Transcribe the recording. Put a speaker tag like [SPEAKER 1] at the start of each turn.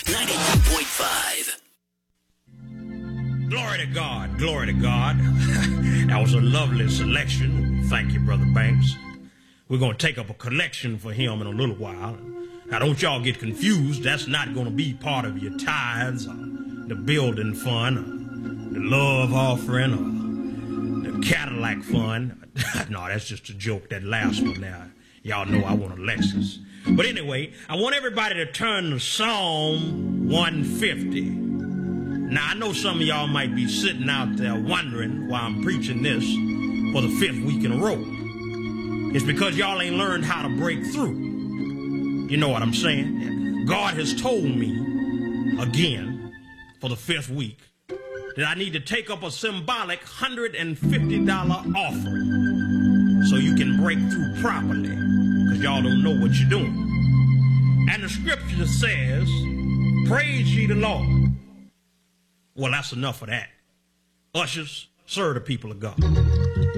[SPEAKER 1] 92.5.
[SPEAKER 2] Glory to God. Glory to God. That was a lovely selection. Thank you, Brother Banks. We're going to take up a collection for him in a little while. Now, don't y'all get confused. That's not going to be part of your tithes, or the building fund, or the love offering, or the Cadillac fund. No, that's just a joke, that last one there. Y'all know I want a Lexus. But anyway, I want everybody to turn to Psalm 150. Now, I know some of y'all might be sitting out there wondering why I'm preaching this for the 5th week in a row. It's because y'all ain't learned how to break through. You know what I'm saying? God has told me, again, for the 5th week, that I need to take up a symbolic $150 offering so you can break through properly, because y'all don't know what you're doing. And the scripture says, praise ye the Lord. Well, that's enough of that. Ushers, serve the people of God.